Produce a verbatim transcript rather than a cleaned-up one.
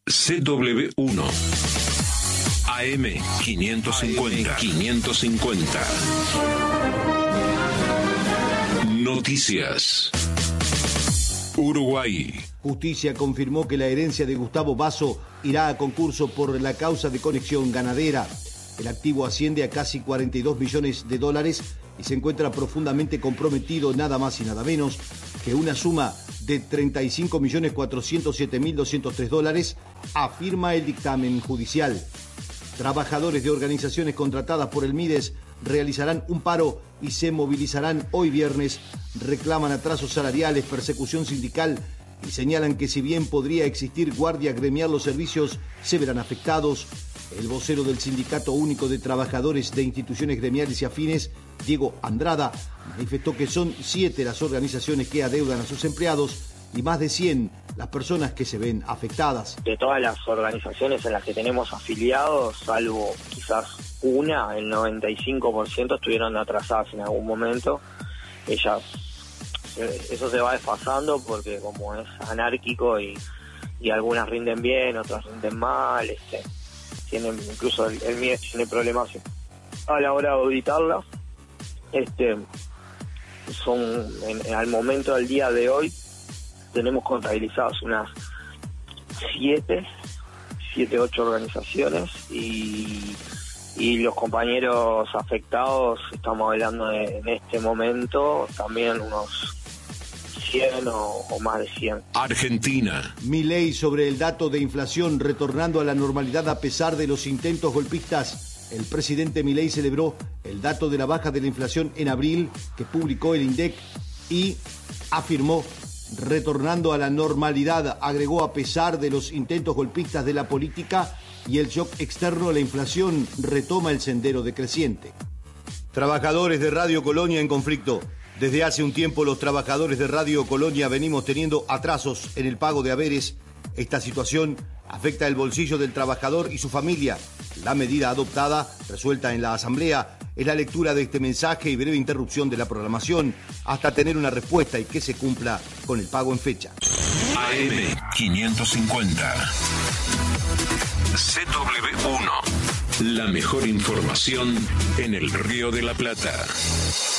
C W uno. A M quinientos cincuenta. quinientos cincuenta. Noticias. Uruguay. Justicia confirmó que la herencia de Gustavo Basso irá a concurso por la causa de conexión ganadera. El activo asciende a casi cuarenta y dos millones de dólares y se encuentra profundamente comprometido nada más y nada menos que una suma de treinta y cinco millones cuatrocientos siete mil doscientos tres dólares, afirma el dictamen judicial. Trabajadores de organizaciones contratadas por el Mides realizarán un paro y se movilizarán hoy viernes. Reclaman atrasos salariales, persecución sindical y señalan que si bien podría existir guardia gremial, los servicios se verán afectados. El vocero del Sindicato Único de Trabajadores de Instituciones Gremiales y Afines, Diego Andrada, manifestó que son siete las organizaciones que adeudan a sus empleados y más de cien las personas que se ven afectadas. De todas las organizaciones en las que tenemos afiliados, salvo quizás una, el noventa y cinco por ciento estuvieron atrasadas en algún momento. Ellas, eso se va desfasando porque como es anárquico y, y algunas rinden bien, otras rinden mal, este, tienen incluso el, el M I E S tiene problemas a la hora de auditarlas. Este, son en, al momento del día de hoy tenemos contabilizadas unas siete, siete, ocho organizaciones y, y los compañeros afectados, estamos hablando de, en este momento, también unos cien o, o más de cien. Argentina. Milei sobre el dato de inflación retornando a la normalidad a pesar de los intentos golpistas. El presidente Milei celebró el dato de la baja de la inflación en abril que publicó el INDEC y afirmó retornando a la normalidad, agregó, a pesar de los intentos golpistas de la política y el shock externo, la inflación retoma el sendero decreciente. Trabajadores de Radio Colonia en conflicto. Desde hace un tiempo los trabajadores de Radio Colonia venimos teniendo atrasos en el pago de haberes. Esta situación afecta el bolsillo del trabajador y su familia. La medida adoptada, resuelta en la Asamblea, es la lectura de este mensaje y breve interrupción de la programación hasta tener una respuesta y que se cumpla con el pago en fecha. A M quinientos cincuenta. C W uno. La mejor información en el Río de la Plata.